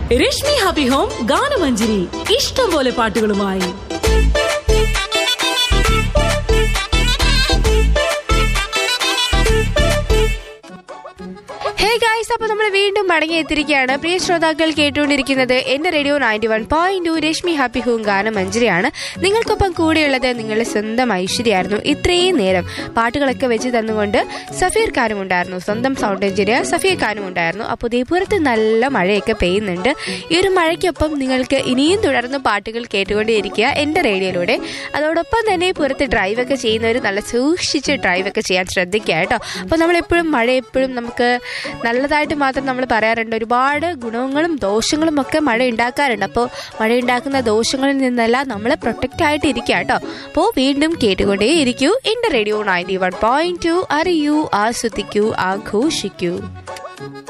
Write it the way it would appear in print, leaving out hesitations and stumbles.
Rashmi happy home ഗാനമഞ്ജരി, ഇഷ്ടം പോലെ പാട്ടുകളുമായി. അപ്പോൾ നമ്മൾ വീണ്ടും മടങ്ങിയെത്തിരിക്കുകയാണ്. പ്രിയ ശ്രോതാക്കൾ കേട്ടുകൊണ്ടിരിക്കുന്നത് എന്റെ റേഡിയോ 91.2 രശ്മി ഹാപ്പി ഹോം ഗാനമഞ്ജരിയാണ്. നിങ്ങൾക്കൊപ്പം കൂടെയുള്ളത് നിങ്ങളുടെ സ്വന്തം ഐശ്വര്യയായിരുന്നു. ഇത്രയും നേരം പാട്ടുകളൊക്കെ വെച്ച് തന്നുകൊണ്ട് സഫീർ ഖാനും ഉണ്ടായിരുന്നു, സ്വന്തം സൗണ്ട് എഞ്ചിനീയർ സഫീർ ഖാനും ഉണ്ടായിരുന്നു. അപ്പോൾ പുറത്ത് നല്ല മഴയൊക്കെ പെയ്യുന്നുണ്ട്. ഈ ഒരു മഴയ്ക്കൊപ്പം നിങ്ങൾക്ക് ഇനിയും തുടർന്ന് പാട്ടുകൾ കേട്ടുകൊണ്ടേയിരിക്കുക എന്റെ റേഡിയോയിലൂടെ. അതോടൊപ്പം തന്നെ പുറത്ത് ഡ്രൈവൊക്കെ ചെയ്യുന്നവർ നല്ല സൂക്ഷിച്ച് ഡ്രൈവൊക്കെ ചെയ്യാൻ ശ്രദ്ധിക്കുക കേട്ടോ. അപ്പോൾ നമ്മളെപ്പോഴും മഴ എപ്പോഴും നമുക്ക് നല്ലതായിട്ട് മാത്രം നമ്മൾ പറയാറുണ്ട്. ഒരുപാട് ഗുണങ്ങളും ദോഷങ്ങളും ഒക്കെ മഴ ഉണ്ടാക്കാറുണ്ട്. അപ്പോൾ മഴ ഉണ്ടാക്കുന്ന ദോഷങ്ങളിൽ നിന്നെല്ലാം നമ്മൾ പ്രൊട്ടക്റ്റ് ആയിട്ട് ഇരിക്കുക കേട്ടോ. അപ്പോൾ വീണ്ടും കേട്ടുകൊണ്ടേ ഇരിക്കൂ എന്റെ റേഡിയോ 91.2. അറിയൂ, ആസ്വദിക്കൂ, ആഘോഷിക്കൂ.